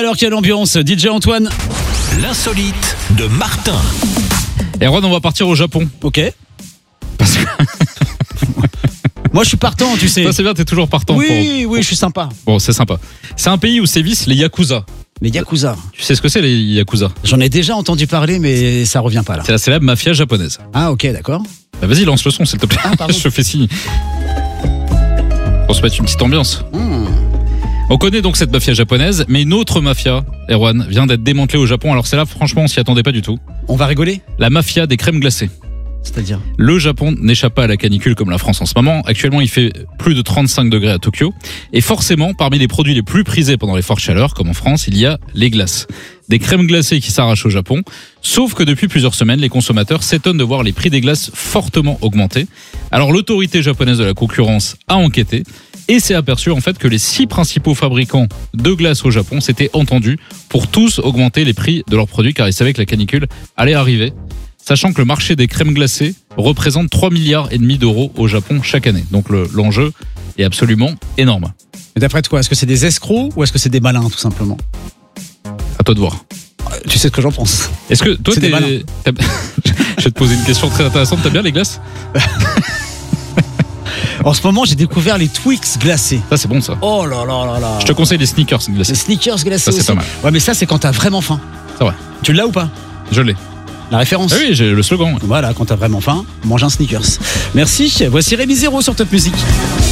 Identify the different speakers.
Speaker 1: 20h, quelle ambiance. DJ Antoine.
Speaker 2: L'insolite de Martin.
Speaker 3: Erwan, on va partir au Japon.
Speaker 1: Ok.
Speaker 3: Parce que
Speaker 1: Moi, je suis partant, tu sais.
Speaker 3: ça, c'est bien, t'es toujours partant.
Speaker 1: Oui, je suis sympa.
Speaker 3: Bon, c'est sympa. C'est un pays où sévissent les Yakuza.
Speaker 1: Les Yakuza.
Speaker 3: Tu sais ce que c'est, les Yakuza?
Speaker 1: J'en ai déjà entendu parler, mais ça revient pas là.
Speaker 3: C'est la célèbre mafia japonaise.
Speaker 1: Ah, ok, d'accord.
Speaker 3: Bah, vas-y, lance le son, s'il te plaît.
Speaker 1: Ah, pardon.
Speaker 3: Je te fais signe. Pour se mettre une petite ambiance.
Speaker 1: Hmm.
Speaker 3: On connaît donc cette mafia japonaise, mais une autre mafia, Erwan, vient d'être démantelée au Japon. Alors celle-là, franchement, on s'y attendait pas du tout.
Speaker 1: On va rigoler.
Speaker 3: La mafia des crèmes glacées.
Speaker 1: C'est-à-dire.
Speaker 3: Le Japon n'échappe pas à la canicule comme la France en ce moment. Actuellement, il fait plus de 35 degrés à Tokyo. Et forcément, parmi les produits les plus prisés pendant les fortes chaleurs, comme en France, il y a les glaces. Des crèmes glacées qui s'arrachent au Japon. Sauf que depuis plusieurs semaines, les consommateurs s'étonnent de voir les prix des glaces fortement augmenter. Alors l'autorité japonaise de la concurrence a enquêté et s'est aperçu en fait que les 6 principaux fabricants de glaces au Japon s'étaient entendus pour tous augmenter les prix de leurs produits car ils savaient que la canicule allait arriver. Sachant que le marché des crèmes glacées représente 3,5 milliards d'euros au Japon chaque année. Donc l'enjeu est absolument énorme.
Speaker 1: Mais d'après toi, est-ce que c'est des escrocs ou est-ce que c'est des malins, tout simplement?
Speaker 3: À toi de voir.
Speaker 1: Tu sais ce que j'en pense.
Speaker 3: Est-ce que toi
Speaker 1: C'est des malins.
Speaker 3: Je vais te poser une question très intéressante. T'as bien les glaces?
Speaker 1: En ce moment, j'ai découvert les Twix glacés.
Speaker 3: Ça, c'est bon, ça.
Speaker 1: Oh là là là là.
Speaker 3: Je te conseille les sneakers glacés.
Speaker 1: Les sneakers glacés
Speaker 3: Ça, c'est
Speaker 1: aussi.
Speaker 3: pas mal.
Speaker 1: Ouais, mais ça, c'est quand t'as vraiment faim.
Speaker 3: C'est vrai.
Speaker 1: Tu l'as ou pas?
Speaker 3: Je l'ai.
Speaker 1: La référence.
Speaker 3: Ah oui, j'ai le slogan.
Speaker 1: Voilà, quand t'as vraiment faim, mange un sneakers. Merci. Voici Rémi Zéro sur Top Music.